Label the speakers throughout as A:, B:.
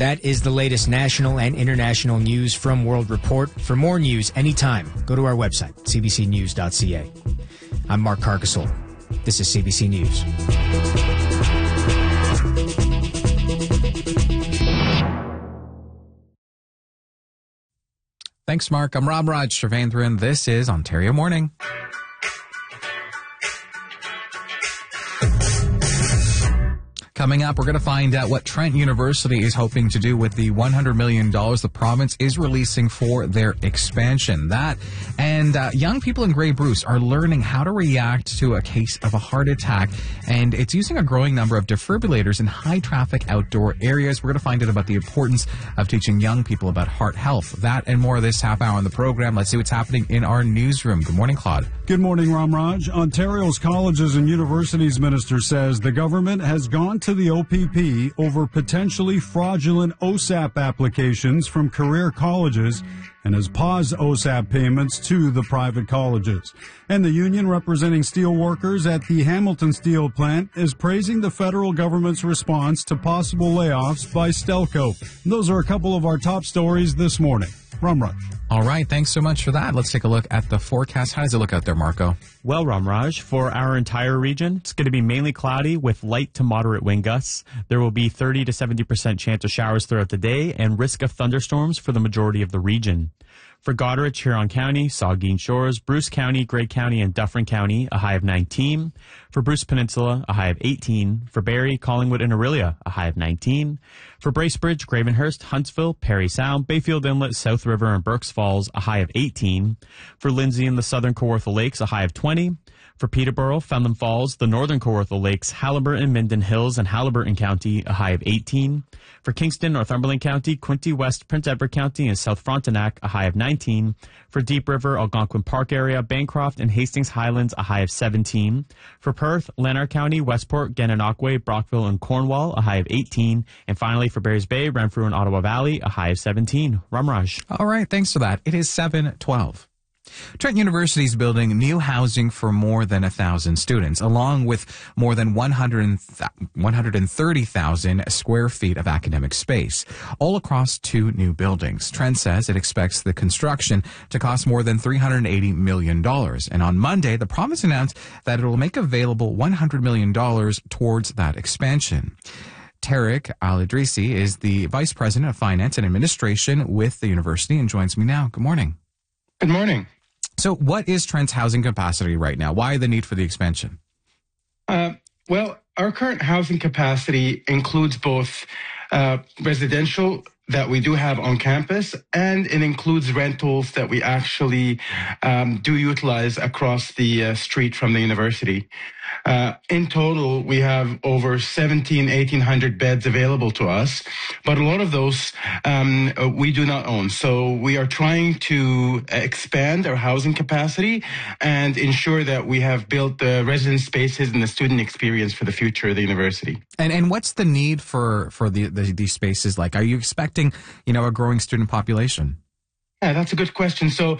A: That is the latest national and international news from World Report. For more news anytime, go to our website, cbcnews.ca. I'm Mark Carcasole. This is CBC News.
B: Thanks, Mark. I'm Rob Raj Srivendran. This is Ontario Morning. Coming up, we're going to find out what Trent University is hoping to do with the $100 million the province is releasing for their expansion. That and young people in Grey Bruce are learning how to react to a case of a heart attack, and it's using a growing number of defibrillators in high-traffic outdoor areas. We're going to find out about the importance of teaching young people about heart health. That and more this half hour on the program. Let's see what's happening in our newsroom. Good morning, Claude.
C: Good morning, Ramraj. Ontario's Colleges and Universities Minister says the government has gone to the OPP over potentially fraudulent OSAP applications from career colleges and has paused OSAP payments to the private colleges. And the union representing steel workers at the Hamilton Steel plant is praising the federal government's response to possible layoffs by Stelco. Those are a couple of our top stories this morning. Ramraj.
B: All right, thanks so much for that. Let's take a look at the forecast. How does it look out there, Marco?
D: Well, Ramraj, for our entire region, it's going to be mainly cloudy with light to moderate wind gusts. There will be 30 to 70% chance of showers throughout the day and risk of thunderstorms for the majority of the region. For Goderich, Huron County, Saugeen Shores, Bruce County, Grey County, and Dufferin County, a high of 19. For Bruce Peninsula, a high of 18. For Barrie, Collingwood, and Orillia, a high of 19. For Bracebridge, Gravenhurst, Huntsville, Parry Sound, Bayfield Inlet, South River, and Berks Falls, a high of 18. For Lindsay and the Southern Kawartha Lakes, a high of 20. For Peterborough, Fenelon Falls, the Northern Kawartha Lakes, Haliburton, Minden Hills, and Haliburton County, a high of 18. For Kingston, Northumberland County, Quinte West, Prince Edward County, and South Frontenac, a high of 19. For Deep River, Algonquin Park area, Bancroft, and Hastings Highlands, a high of 17. For Perth, Lanark County, Westport, Gananoque, Brockville, and Cornwall, a high of 18. And finally, for Barry's Bay, Renfrew, and Ottawa Valley, a high of 17. Ramraj.
B: All right, thanks for that. It is 7:12. Trent University is building new housing for more than 1,000 students, along with more than 130,000 square feet of academic space, all across 2 new buildings. Trent says it expects the construction to cost more than $380 million. And on Monday, the province announced that it will make available $100 million towards that expansion. Tarek Al-Idrisi is the Vice President of Finance and Administration with the university and joins me now. Good morning.
E: Good morning.
B: So what is Trent's housing capacity right now? Why the need for the expansion?
E: Well, our current housing capacity includes both residential that we do have on campus, and it includes rentals that we actually do utilize across the street from the university. In total, we have over 1,800 beds available to us, but a lot of those we do not own. So we are trying to expand our housing capacity and ensure that we have built the residence spaces and the student experience for the future of the university.
B: And what's the need for these spaces like? Are you expecting, a growing student population?
E: Yeah, that's a good question. So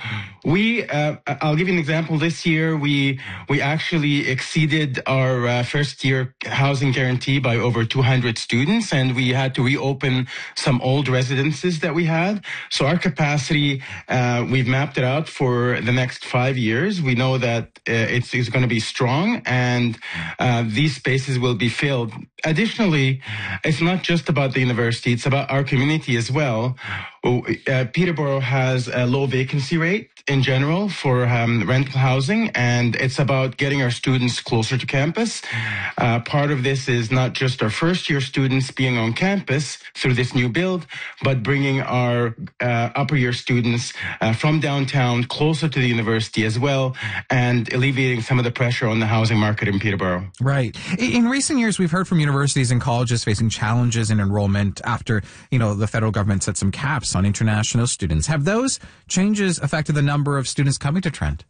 E: I'll give you an example. This year, we actually exceeded our first year housing guarantee by over 200 students, and we had to reopen some old residences that we had. So our capacity, we've mapped it out for the next 5 years. We know that it's going to be strong, and these spaces will be filled. Additionally, it's not just about the university, it's about our community as well. Peterborough has a low vacancy rate in general for rental housing, and it's about getting our students closer to campus. Part of this is not just our first year students being on campus through this new build, but bringing our upper year students from downtown closer to the university as well, and alleviating some of the pressure on the housing market in Peterborough.
B: Right. In recent years, we've heard from universities and colleges facing challenges in enrollment after, the federal government set some caps on international students. Have those changes affected the number of students coming to Trent?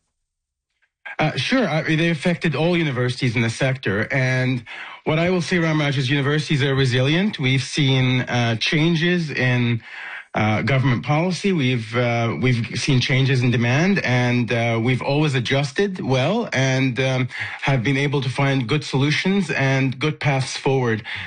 E: Sure. They affected all universities in the sector. And what I will say, Ramraj, is universities are resilient. We've seen changes in government policy. We've seen changes in demand, and we've always adjusted well and have been able to find good solutions and good paths forward.